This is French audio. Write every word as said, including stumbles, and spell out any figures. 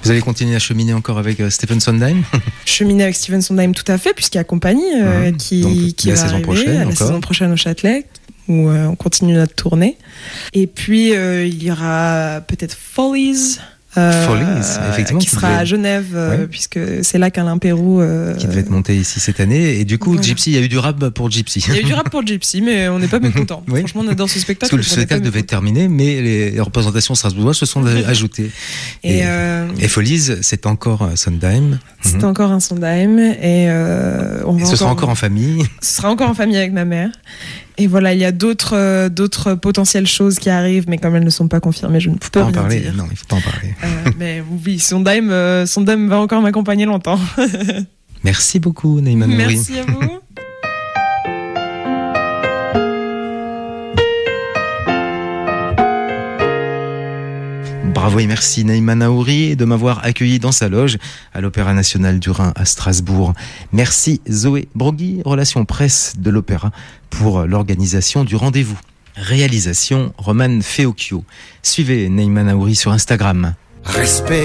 Vous allez continuer à cheminer encore avec euh, Stephen Sondheim? Cheminer avec Stephen Sondheim, tout à fait, puisqu'il y a Compagnie euh, mmh. qui, Donc, qui la va saison arriver prochaine, la encore. saison prochaine au Châtelet, où euh, on continue notre tournée. Et puis, euh, il y aura peut-être Follies. Euh, Follies, effectivement, qui qui sera devait... à Genève, euh, ouais. puisque c'est là qu'Alain Pérou euh, qui devait être monté ici cette année. Et du coup, voilà. Gypsy, il y a eu du rap pour Gypsy. Il y a eu du rap pour Gypsy, mais on n'est pas mécontents. Oui. Franchement, on adore ce spectacle. Parce que le spectacle devait être terminé, mais les représentations strasbourgeoises se sont ajoutées. Et, et, euh... et Follies, c'est encore Sondheim. C'est mm-hmm. encore un Sondheim. Et, euh, on et va ce encore... sera encore en famille. Ce sera encore en famille avec ma mère. Et voilà, il y a d'autres, euh, d'autres potentielles choses qui arrivent, mais comme elles ne sont pas confirmées, je ne peux pas en rien parler. dire. Non, il ne faut pas en parler. Euh, mais oui, Sondheim, euh, Sondheim va encore m'accompagner longtemps. Merci beaucoup, Naïma Naouri. Merci à vous. Bravo et merci Naïma Naouri de m'avoir accueilli dans sa loge à l'Opéra National du Rhin à Strasbourg. Merci Zoé Brogui, relation presse de l'Opéra, pour l'organisation du rendez-vous. Réalisation Roman Feocchio. Suivez Naïma Naouri sur Instagram. Respect.